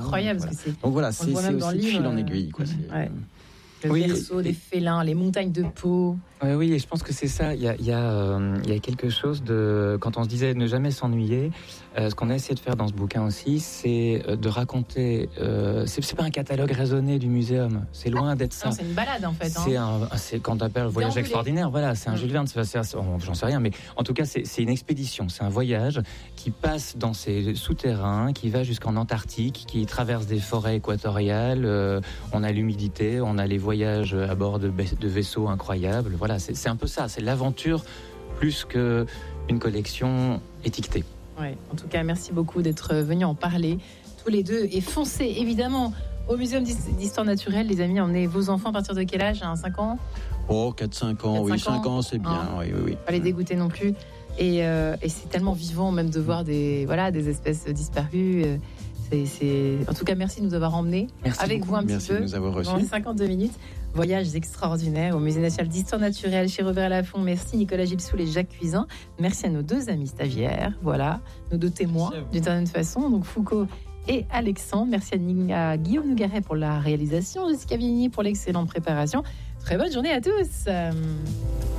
incroyable. Voilà. Parce que Donc voilà, on c'est le voit même dans aussi le de fil livre, en aiguille. Quoi. le berceau des félins, les montagnes de Pau. Oui, et je pense que c'est ça. Il y a quelque chose de... Quand on se disait ne jamais s'ennuyer, ce qu'on a essayé de faire dans ce bouquin aussi, c'est de raconter... c'est pas un catalogue raisonné du muséum. C'est loin d'être ça. Non, c'est une balade, en fait. C'est quand on appelle voyage extraordinaire. Voilà, c'est un Jules Verne. J'en sais rien, mais en tout cas, c'est une expédition. C'est un voyage qui passe dans ces souterrains, qui va jusqu'en Antarctique, qui traverse des forêts équatoriales. On a l'humidité, on a les voyages à bord de vaisseaux incroyables. Voilà, c'est un peu ça, c'est l'aventure plus qu'une collection étiquetée. Ouais, en tout cas, merci beaucoup d'être venus en parler tous les deux. Et foncez évidemment au Muséum d'Histoire Naturelle, les amis. Emmenez vos enfants à partir de quel âge, 5 ans? 4-5 ans, oui, 5 ans, c'est bien. Oui. Pas les dégoûter non plus. Et c'est tellement vivant même de voir des espèces disparues. En tout cas, merci de nous avoir emmenés avec vous un petit peu. Merci de nous avoir reçus. Dans les 52 minutes. Voyages extraordinaires au Musée national d'Histoire naturelle chez Robert Laffont. Merci Nicolas Gilsoul et Jacques Cuisin. Merci à nos 2 amis stagiaires, voilà, nos 2 témoins d'une certaine façon, donc Foucault et Alexandre. Merci à Guillaume Nougaret pour la réalisation, Jessica Vigny pour l'excellente préparation. Très bonne journée à tous.